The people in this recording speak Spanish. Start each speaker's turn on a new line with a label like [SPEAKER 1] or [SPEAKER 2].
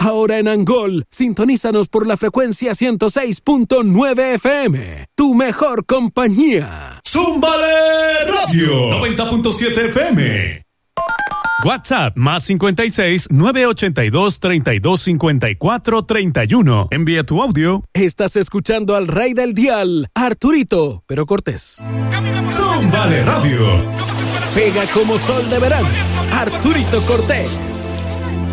[SPEAKER 1] Ahora en Angol, sintonízanos por la frecuencia 106.9 FM. Tu mejor compañía.
[SPEAKER 2] ¡Zúmbale Radio! 90.7 FM. WhatsApp más 56 982 32 54 31. Envía tu audio.
[SPEAKER 1] Estás escuchando al rey del dial, Arturito, pero Cortés.
[SPEAKER 2] ¡Zúmbale Radio!
[SPEAKER 1] Pega como sol de verano, Arturito Cortés.